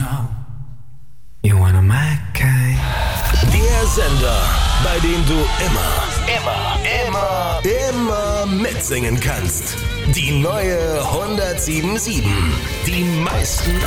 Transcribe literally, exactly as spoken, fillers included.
know you wanna my kind. Der Sender, bei dem du immer, immer, immer, immer mitsingen kannst. Die neue hundertsieben Komma sieben. Die meisten